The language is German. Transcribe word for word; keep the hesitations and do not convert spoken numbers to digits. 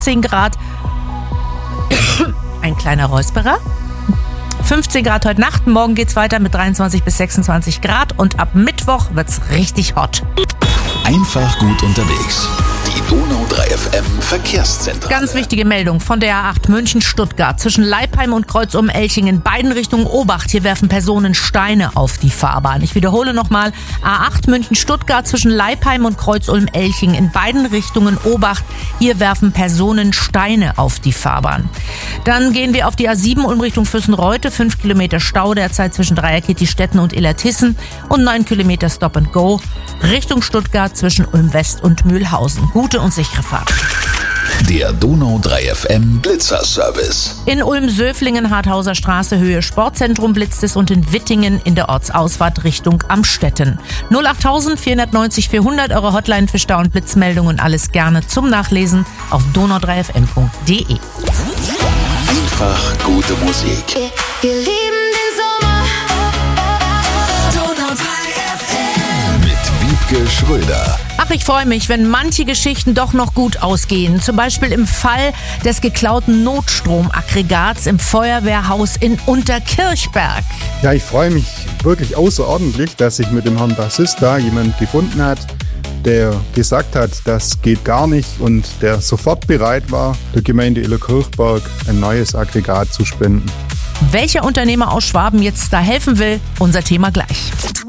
zehn Grad. Ein kleiner Räusperer. fünfzehn Grad heute Nacht. Morgen geht's weiter mit dreiundzwanzig bis sechsundzwanzig Grad. Und ab Mittwoch wird's richtig hot. Einfach gut unterwegs. Die Donau drei F M Verkehrszentrale. Ganz wichtige Meldung von der A acht München-Stuttgart. Zwischen Leipheim und Kreuzum-Elching in beiden Richtungen Obacht. Hier werfen Personen Steine auf die Fahrbahn. Ich wiederhole nochmal. A acht München-Stuttgart zwischen Leipheim und Kreuzum-Elching in beiden Richtungen Obacht. Hier werfen Personen Steine auf die Fahrbahn. Dann gehen wir auf die A sieben Ulm Richtung Füssenreute. fünf Kilometer Stau derzeit zwischen Dreierkitty-Stetten und Illertissen und neun Kilometer Stop and Go Richtung Stuttgart zwischen Ulm West und Mühlhausen. Gute und sichere Fahrt. Der Donau drei F M Blitzerservice. In Ulm-Söflingen, Harthauser Straße, Höhe Sportzentrum blitzt es und in Wittingen in der Ortsausfahrt Richtung Amstetten. null acht vier neun null vier hundert, eure Hotline für Stau- und Blitzmeldungen, alles gerne zum Nachlesen auf donau drei f m punkt d e. Einfach gute Musik. Wir lieben den Sommer. Donau drei F M. Mit Wiebke Schröder. Ach, ich freue mich, wenn manche Geschichten doch noch gut ausgehen. Zum Beispiel im Fall des geklauten Notstromaggregats im Feuerwehrhaus in Unterkirchberg. Ja, ich freue mich wirklich außerordentlich, dass sich mit dem Herrn Bassist da jemand gefunden hat, der gesagt hat, das geht gar nicht und der sofort bereit war, der Gemeinde Illerkirchberg ein neues Aggregat zu spenden. Welcher Unternehmer aus Schwaben jetzt da helfen will, unser Thema gleich.